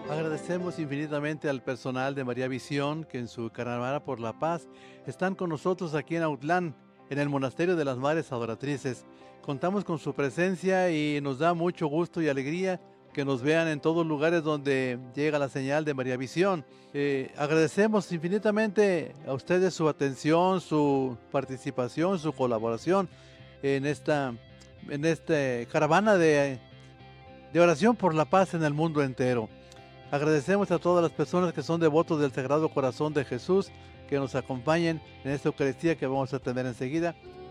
Agradecemos infinitamente al personal de María Visión que en su caravana por la paz están con nosotros aquí en Autlán, en el Monasterio de las Madres Adoratrices. Contamos con su presencia y nos da mucho gusto y alegría que nos vean en todos lugares donde llega la señal de María Visión. Agradecemos infinitamente a ustedes su atención, su participación, su colaboración en esta caravana de oración por la paz en el mundo entero. Agradecemos a todas las personas que son devotos del Sagrado Corazón de Jesús que nos acompañen en esta Eucaristía que vamos a tener enseguida.